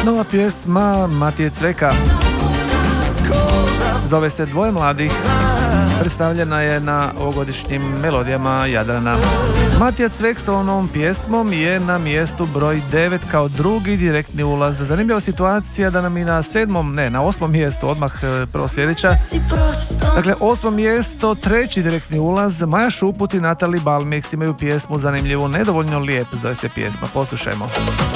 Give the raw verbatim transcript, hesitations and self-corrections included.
Nova pjesma Matije Cveka. Zove se Dvoje mladih. Predstavljena je na ovogodišnjim melodijama Jadrana. Matija Cvek sa ovom novom pjesmom je na mjestu broj devet kao drugi direktni ulaz. Zanimljiva situacija da nam i na sedmom, ne, na osmom mjestu, odmah prvo sljedeća. Dakle, osmo mjesto, treći direktni ulaz. Maja Šuput i Natali Balmeks imaju pjesmu zanimljivu, Nedovoljno lijep, zove se pjesma. Poslušajmo.